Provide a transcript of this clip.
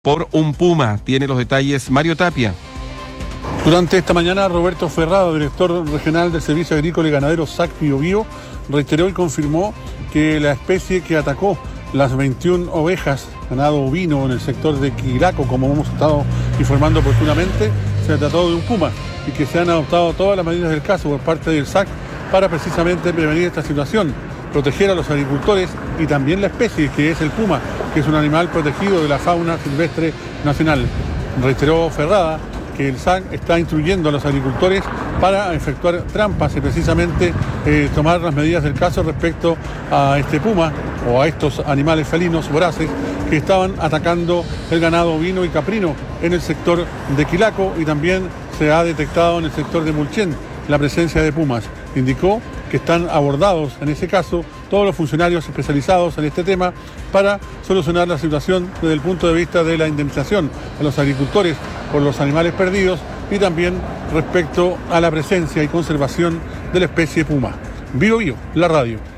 por un puma. Tiene los detalles Mario Tapia. Durante esta mañana, Roberto Ferrado, director regional del Servicio Agrícola y Ganadero SAC Biobío, reiteró y confirmó que la especie que atacó las 21 ovejas, ganado ovino en el sector de Quilaco, como hemos estado informando oportunamente, se trató de un puma y que se han adoptado todas las medidas del caso por parte del SAC para precisamente prevenir esta situación, proteger a los agricultores y también la especie que es el puma, que es un animal protegido de la fauna silvestre nacional. Reiteró Ferrada que el SAC está instruyendo a los agricultores para efectuar trampas y precisamente tomar las medidas del caso respecto a este puma o a estos animales felinos voraces que estaban atacando el ganado ovino y caprino en el sector de Quilaco, y también se ha detectado en el sector de Mulchen la presencia de pumas. Indicó que están abordados en ese caso todos los funcionarios especializados en este tema para solucionar la situación desde el punto de vista de la indemnización a los agricultores por los animales perdidos y también respecto a la presencia y conservación de la especie puma. Bio Bio, la radio.